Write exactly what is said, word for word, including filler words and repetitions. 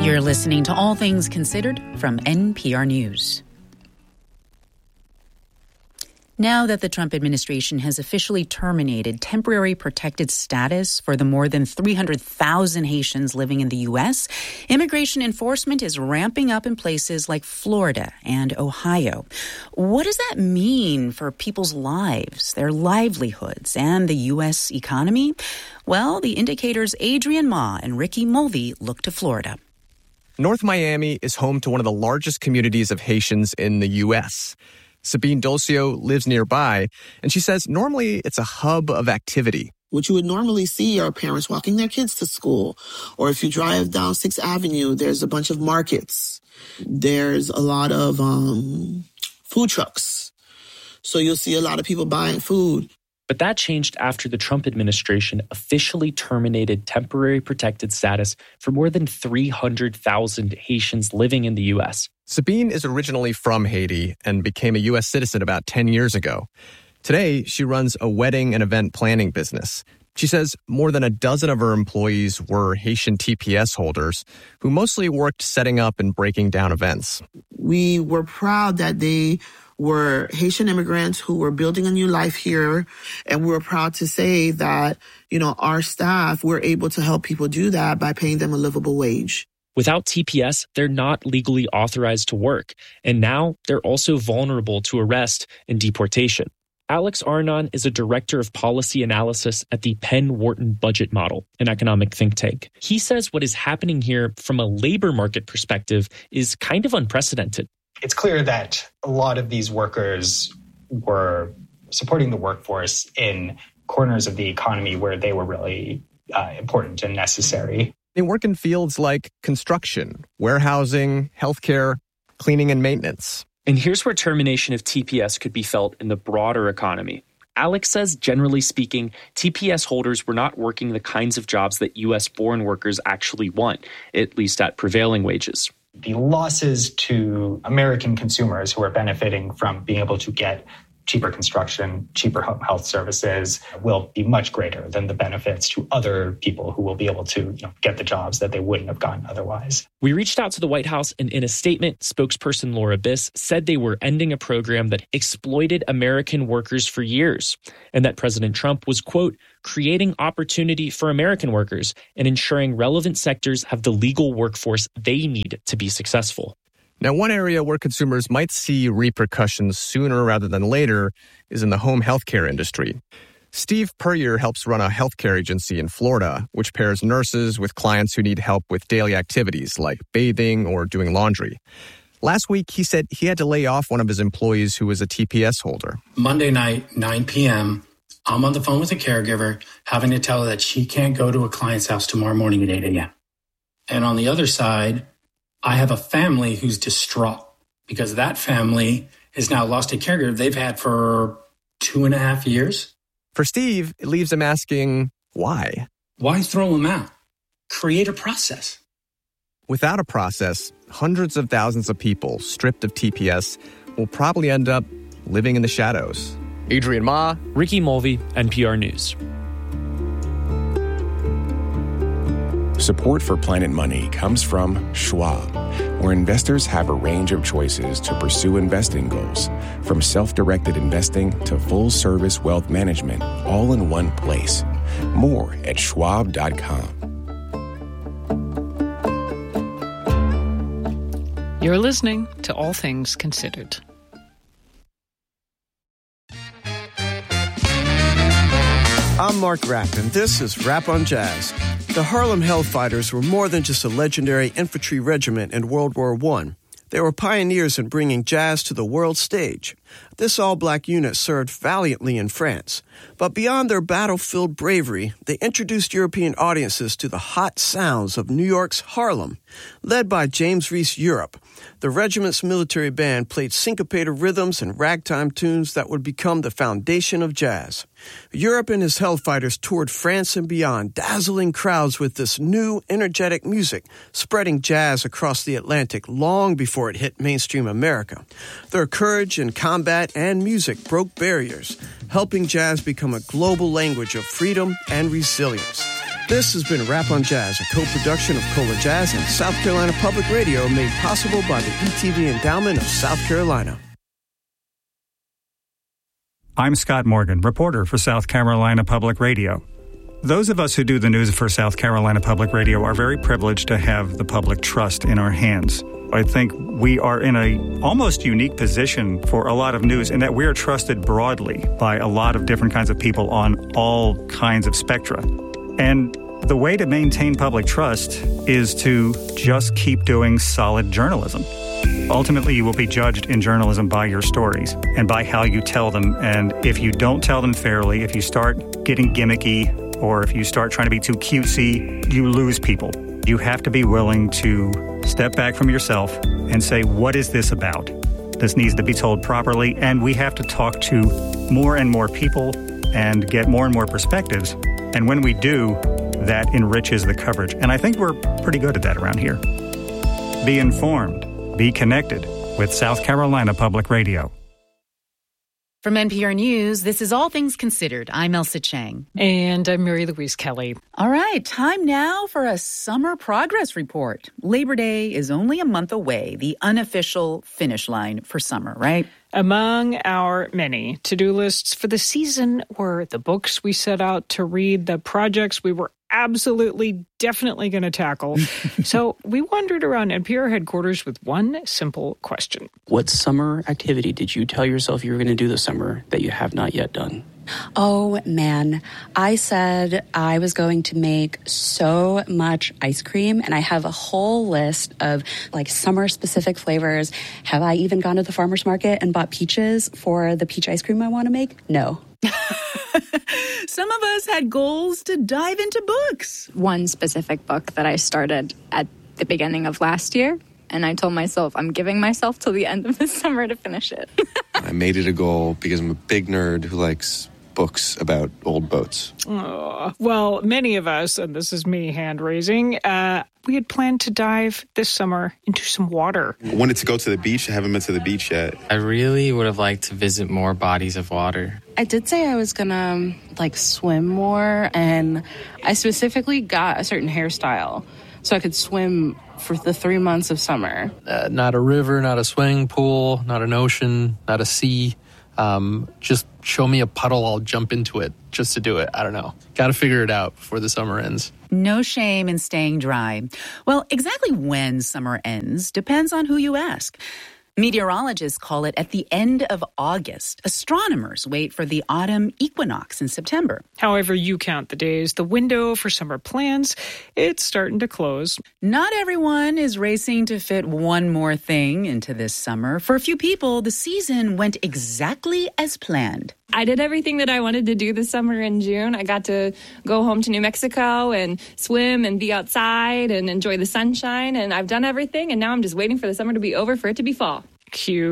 You're listening to All Things Considered from N P R News. Now that the Trump administration has officially terminated temporary protected status for the more than three hundred thousand Haitians living in the U S, immigration enforcement is ramping up in places like Florida and Ohio. What does that mean for people's lives, their livelihoods, and the U S economy? Well, the Indicator's Adrian Ma and Ricky Mulvey look to Florida. North Miami is home to one of the largest communities of Haitians in the U S. Sabine Dolcio lives nearby, and she says normally it's a hub of activity. What you would normally see are parents walking their kids to school. Or if you drive down Sixth Avenue, there's a bunch of markets. There's a lot of um, food trucks. So you'll see a lot of people buying food. But that changed after the Trump administration officially terminated temporary protected status for more than three hundred thousand Haitians living in the U S. Sabine is originally from Haiti and became a U S citizen about ten years ago. Today, she runs a wedding and event planning business. She says more than a dozen of her employees were Haitian T P S holders who mostly worked setting up and breaking down events. We were proud that they were Haitian immigrants who were building a new life here. And we were proud to say that, you know, our staff were able to help people do that by paying them a livable wage. Without T P S, they're not legally authorized to work. And now they're also vulnerable to arrest and deportation. Alex Arnon is a director of policy analysis at the Penn Wharton Budget Model, an economic think tank. He says what is happening here from a labor market perspective is kind of unprecedented. It's clear that a lot of these workers were supporting the workforce in corners of the economy where they were really uh, important and necessary. They work in fields like construction, warehousing, healthcare, cleaning and maintenance. And here's where termination of T P S could be felt in the broader economy. Alex says, generally speaking, T P S holders were not working the kinds of jobs that U S-born workers actually want, at least at prevailing wages. The losses to American consumers who are benefiting from being able to get cheaper construction, cheaper health services will be much greater than the benefits to other people who will be able to, you know, get the jobs that they wouldn't have gotten otherwise. We reached out to the White House, and in a statement, spokesperson Laura Biss said they were ending a program that exploited American workers for years, and that President Trump was, quote, creating opportunity for American workers and ensuring relevant sectors have the legal workforce they need to be successful. Now, one area where consumers might see repercussions sooner rather than later is in the home healthcare industry. Steve Puryear helps run a healthcare agency in Florida, which pairs nurses with clients who need help with daily activities like bathing or doing laundry. Last week, he said he had to lay off one of his employees who was a T P S holder. Monday night, nine p.m., I'm on the phone with a caregiver, having to tell her that she can't go to a client's house tomorrow morning at eight a.m. And on the other side, I have a family who's distraught because that family has now lost a caregiver they've had for two and a half years. For Steve, it leaves him asking, why? Why throw them out? Create a process. Without a process, hundreds of thousands of people stripped of T P S will probably end up living in the shadows. Adrian Ma, Ricky Mulvey, N P R News. Support for Planet Money comes from Schwab, where investors have a range of choices to pursue investing goals, from self-directed investing to full-service wealth management, all in one place. More at schwab dot com. You're listening to All Things Considered. I'm Mark Rapp, and this is Rap on Jazz. The Harlem Hellfighters were more than just a legendary infantry regiment in World War One. They were pioneers in bringing jazz to the world stage. This all-black unit served valiantly in France. But beyond their battle-filled bravery, they introduced European audiences to the hot sounds of New York's Harlem. Led by James Reese Europe, the regiment's military band played syncopated rhythms and ragtime tunes that would become the foundation of jazz. Europe and his Hellfighters toured France and beyond, dazzling crowds with this new, energetic music, spreading jazz across the Atlantic long before it hit mainstream America. Their courage in combat and music broke barriers, helping jazz become a global language of freedom and resilience. This has been Rap on Jazz, a co-production of Cola Jazz and South Carolina Public Radio, made possible by the E T V Endowment of South Carolina. I'm Scott Morgan, reporter for South Carolina Public Radio. Those of us who do the news for South Carolina Public Radio are very privileged to have the public trust in our hands. I think we are in a almost unique position for a lot of news in that we are trusted broadly by a lot of different kinds of people on all kinds of spectra. And the way to maintain public trust is to just keep doing solid journalism. Ultimately, you will be judged in journalism by your stories and by how you tell them. And if you don't tell them fairly, if you start getting gimmicky, or if you start trying to be too cutesy, you lose people. You have to be willing to step back from yourself and say, what is this about? This needs to be told properly, and we have to talk to more and more people and get more and more perspectives. And when we do, that enriches the coverage. And I think we're pretty good at that around here. Be informed. Be connected with South Carolina Public Radio. From N P R News, this is All Things Considered. I'm Elsa Chang. And I'm Mary Louise Kelly. All right, time now for a summer progress report. Labor Day is only a month away, the unofficial finish line for summer, right? Among our many to-do lists for the season were the books we set out to read, the projects we were absolutely, definitely going to tackle. So we wandered around N P R headquarters with one simple question. What summer activity did you tell yourself you were going to do this summer that you have not yet done? Oh, man. I said I was going to make so much ice cream, and I have a whole list of, like, summer-specific flavors. Have I even gone to the farmer's market and bought peaches for the peach ice cream I want to make? No. Some of us had goals to dive into books. One specific book that I started at the beginning of last year, and I told myself I'm giving myself till the end of the summer to finish it. I made it a goal because I'm a big nerd who likes books about old boats. Oh, well, many of us, and this is me hand-raising, uh, we had planned to dive this summer into some water. I wanted to go to the beach. I haven't been to the beach yet. I really would have liked to visit more bodies of water. I did say I was gonna, like, swim more, and I specifically got a certain hairstyle so I could swim for the three months of summer. Uh, not a river, not a swimming pool, not an ocean, not a sea. Um, just show me a puddle, I'll jump into it just to do it. I don't know. Got to figure it out before the summer ends. No shame in staying dry. Well, exactly when summer ends depends on who you ask. Meteorologists call it at the end of August. Astronomers wait for the autumn equinox in September. However you count the days, the window for summer plans, it's starting to close. Not everyone is racing to fit one more thing into this summer. For a few people, the season went exactly as planned. I did everything that I wanted to do this summer in June. I got to go home to New Mexico and swim and be outside and enjoy the sunshine. And I've done everything. And now I'm just waiting for the summer to be over for it to be fall. Cute.